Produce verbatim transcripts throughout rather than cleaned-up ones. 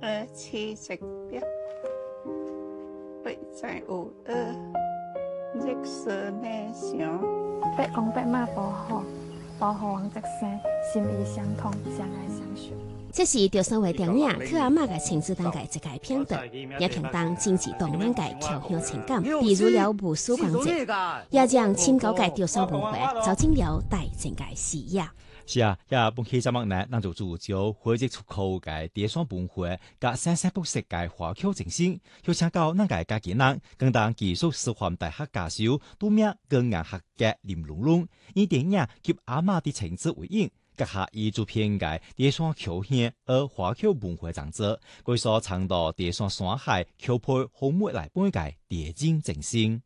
而且直表，不再有二，历史内向， 八公八妈保护，保护王泽生，心意相通，相爱相许。 这是潮汕话电影《去阿嬷嘅情字》当嘅一个片段，也片当经济动人嘅调香情感，比如了无数光泽，也让深高嘅潮汕文化走进了大众嘅视野。 是啊，也本期节目呢，咱就聚焦回忆出口嘅潮汕文化，甲生生不息嘅華僑精神，邀請到咱嘅家己人，更當技術師範大學教授，拄名高顏學嘅林龍龍，以電影及阿嬷的情字為引。閣下以做片嘅潮汕橋縣而華僑文化長者，佢所倡導潮汕山海橋配紅梅來本嘅地景精神。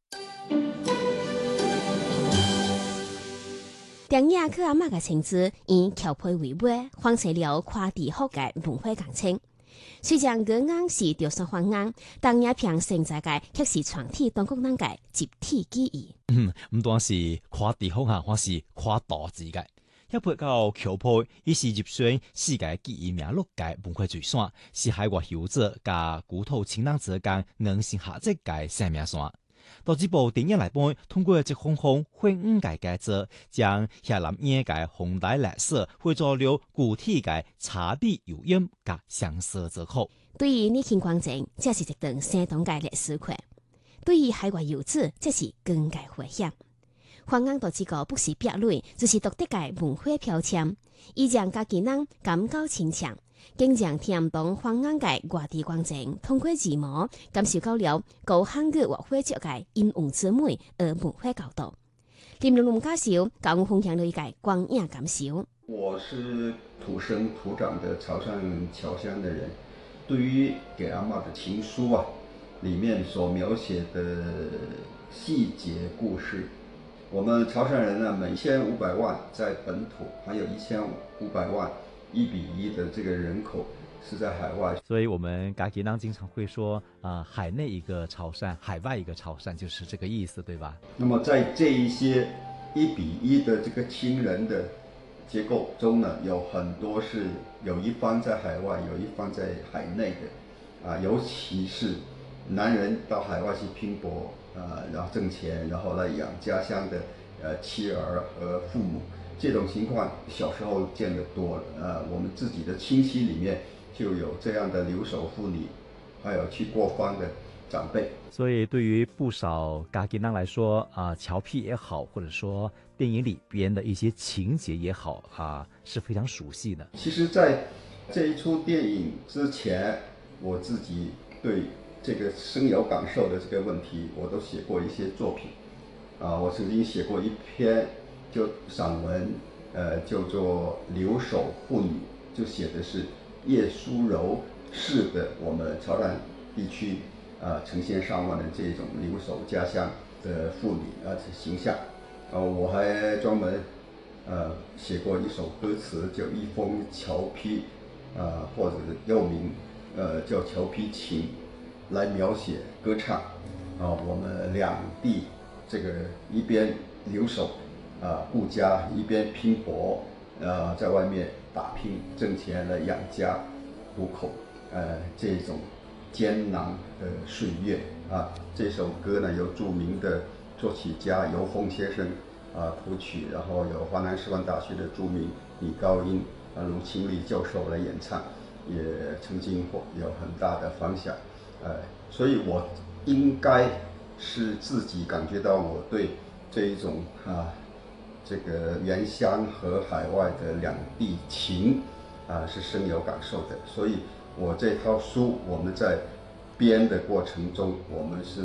電影《去阿嬷嘅情字》以橋配為尾，放出了跨地方嘅文化感情。雖然語言是潮汕方言，但也憑存在嘅卻是全體當國人嘅集體記憶。 嗯，唔單是跨地方啊，或是跨大字嘅。一配到橋配，伊是入選世界記憶名錄嘅文化遺產，是海外遊者加古土親人之間硬性合作嘅生命線。到這部電影來本，通過一封封混五嘅介質，將下南野嘅紅帶歷史匯做了具體嘅差別有音加相似之口。 對於呢件光景，這是一段相當嘅歷史課；對於海外遊子，這是更加危險。方言到這個不是壁壘，就是獨特嘅文化標籤，以讓家己人感到親切，經常聽懂方言嘅外地光景，通過字幕感受到了高漢語或會作嘅陰陽之美而文化角度。林龍龍教授教我分享了一個光影感受。 我是土生土長的潮汕僑鄉的人，對於給阿嬷的情書啊，裡面所描寫的細節故事。我們潮汕人呢，每千五百萬在本土，還有一千五百萬一比一的這個人口是在海外。 所以我們家己人經常會說，啊、呃，海內一個潮汕，海外一個潮汕，就是這個意思，對吧？ 那麼在這一些一比一的這個親人的結構中呢，有很多是有一方在海外，有一方在海內的，啊，尤其是男人到海外去拼搏。啊，然後掙錢，然後來養家鄉的呃妻兒和父母，這種情況小時候見得多了。呃，我們自己的親戚裡面就有這樣的留守婦女，還有去過方的長輩。 所以對於不少家己人來說，啊、呃，橋片也好，或者說電影裡邊的一些情節也好，啊，是非常熟悉的。 其實，在這一出電影之前，我自己對這個深有感受的這個問題，我都寫過一些作品，啊，我曾經寫過一篇就散文，呃，叫做《留守婦女》，就寫的是葉淑柔式的我們潮汕地區啊，成千上萬的這種留守家鄉的婦女啊形象，啊，我還專門呃寫過一首歌詞，叫《一封橋批》，啊，或者又名呃叫《橋批情》。來描寫歌唱，啊，我們兩地這個一邊留守啊顧家，一邊拼搏，啊，在外面打拼掙錢來養家糊口，呃，這種艱難的歲月啊。這首歌呢由著名的作曲家尤鳳先生啊譜曲，然後由華南師範大學的著名女高音啊盧清麗教授來演唱，也曾經有很大的反響。呃，所以我應該是自己感覺到我對這一種啊，這個原鄉和海外的兩地情啊是深有感受的。所以我這套書我們在編的過程中，我們是